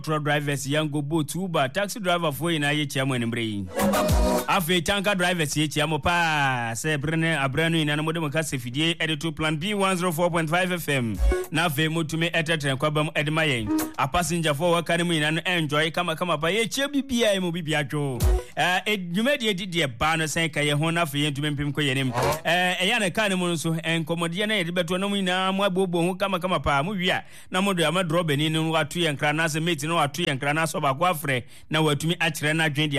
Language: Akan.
truck drivers yango boat Uber taxi driver for ina ye chiamo enbre afi tanker drivers ye chiamo pa se brene abranu ina na modem ka sefidie editor plan B104.5 FM na fe mutume etetren kwabam edmayen a passenger for wakani mu ina no enjoy kama pa ye chia bibia mu bibia dwo edwumade didi ba no sen ka ye ho na fe yentume mpem ko yenim eya na ka ne mu nso enkomodie na ye de beto no mu ina mu abobo ho kama pa mu wia na modo ama drop beni no watu ye nkra na se mate no watu ye nkra na so ba kwa frɛ na watumi akyerɛ na dwen